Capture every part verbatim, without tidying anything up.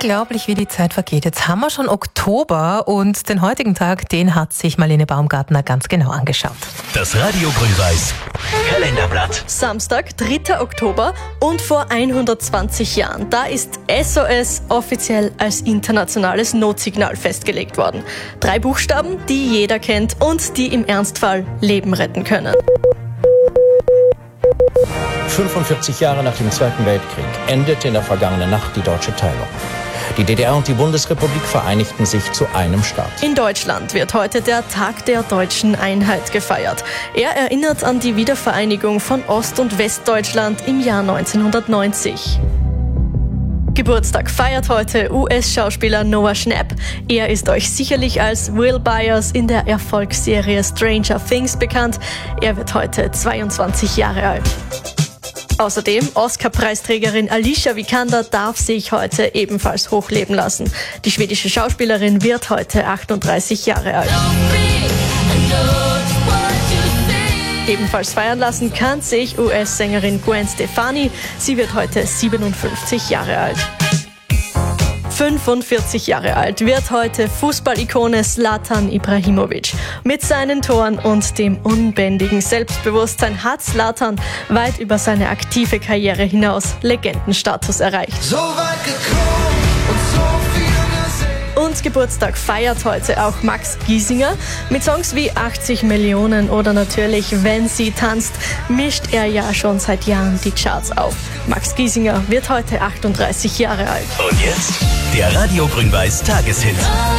Unglaublich, wie die Zeit vergeht. Jetzt haben wir schon Oktober und den heutigen Tag, den hat sich Marlene Baumgartner ganz genau angeschaut. Das Radio Grün-Weiß Kalenderblatt. Samstag, dritter Oktober und vor hundertzwanzig Jahren, da ist S O S offiziell als internationales Notsignal festgelegt worden. Drei Buchstaben, die jeder kennt und die im Ernstfall Leben retten können. fünfundvierzig Jahre nach dem Zweiten Weltkrieg endete in der vergangenen Nacht die deutsche Teilung. Die D D R und die Bundesrepublik vereinigten sich zu einem Staat. In Deutschland wird heute der Tag der deutschen Einheit gefeiert. Er erinnert an die Wiedervereinigung von Ost- und Westdeutschland im Jahr neunzehnhundertneunzig. Geburtstag feiert heute U S-Schauspieler Noah Schnapp. Er ist euch sicherlich als Will Byers in der Erfolgsserie Stranger Things bekannt. Er wird heute zweiundzwanzig Jahre alt. Außerdem Oscar-Preisträgerin Alicia Vikander darf sich heute ebenfalls hochleben lassen. Die schwedische Schauspielerin wird heute achtunddreißig Jahre alt. Ebenfalls feiern lassen kann sich U S-Sängerin Gwen Stefani. Sie wird heute siebenundfünfzig Jahre alt. fünfundvierzig Jahre alt wird heute Fußballikone Zlatan Ibrahimovic. Mit seinen Toren und dem unbändigen Selbstbewusstsein hat Zlatan weit über seine aktive Karriere hinaus Legendenstatus erreicht. So weit gekommen und so viel gesehen. Und Geburtstag feiert heute auch Max Giesinger. Mit Songs wie achtzig Millionen oder natürlich Wenn sie tanzt, mischt er ja schon seit Jahren die Charts auf. Max Giesinger wird heute achtunddreißig Jahre alt. Und jetzt der Radio Grün-Weiß Tageshit.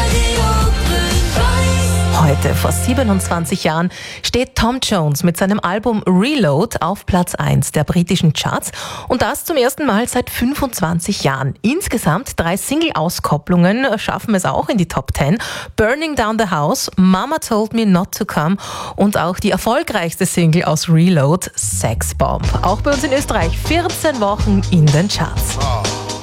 Heute, vor siebenundzwanzig Jahren, steht Tom Jones mit seinem Album Reload auf Platz eins der britischen Charts und das zum ersten Mal seit fünfundzwanzig Jahren. Insgesamt drei Single-Auskopplungen schaffen es auch in die Top zehn. Burning Down the House, Mama Told Me Not to Come und auch die erfolgreichste Single aus Reload, Sex Bomb. Auch bei uns in Österreich vierzehn Wochen in den Charts.